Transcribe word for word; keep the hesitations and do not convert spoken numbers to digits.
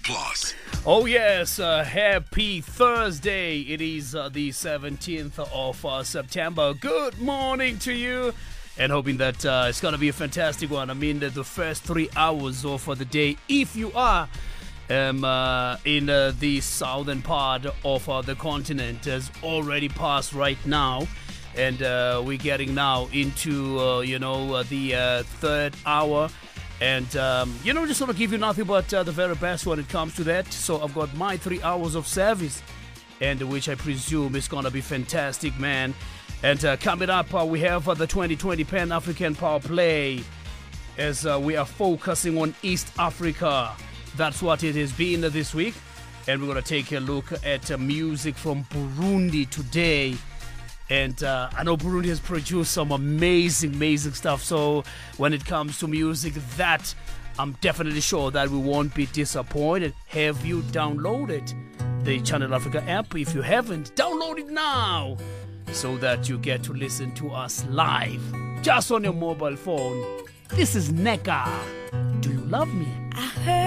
Plus. Oh yes, uh, happy Thursday. It is uh, the seventeenth of uh, September. Good morning to you. And hoping that uh, it's going to be a fantastic one. I mean, the, the first three hours of uh, the day, if you are um, uh, in uh, the southern part of uh, the continent, has already passed right now. And uh, we're getting now into, uh, you know, uh, the uh, third hour. And, um, you know, just want to give you nothing but uh, the very best when it comes to that. So I've got my three hours of service, and which I presume is going to be fantastic, man. And uh, coming up, uh, we have uh, the twenty twenty Pan-African Power Play as uh, we are focusing on East Africa. That's what it has been this week. And we're going to take a look at uh, music from Burundi today. And uh, I know Burundi has produced some amazing, amazing stuff. So when it comes to music, that I'm definitely sure that we won't be disappointed. Have you downloaded the Channel Africa app? If you haven't, download it now so that you get to listen to us live just on your mobile phone. This is Neka. Do you love me?